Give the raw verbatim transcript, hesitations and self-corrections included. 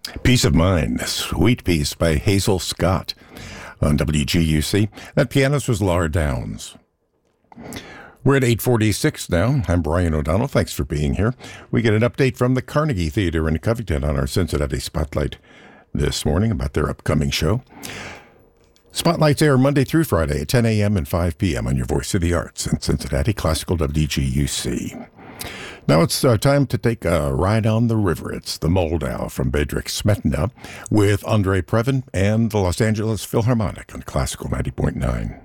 Peace of Mind, Sweet Peace by Hazel Scott on W G U C. That pianist was Laura Downs. We're at eight forty-six now. I'm Brian O'Donnell. Thanks for being here. We get an update from the Carnegie Theater in Covington on our Cincinnati Spotlight this morning about their upcoming show. Spotlights air Monday through Friday at ten a.m. and five p.m. on your Voice of the Arts in Cincinnati, Classical W G U C. Now it's uh, time to take a ride on the river. It's the Moldau from Bedřich Smetana with Andre Previn and the Los Angeles Philharmonic on Classical ninety point nine.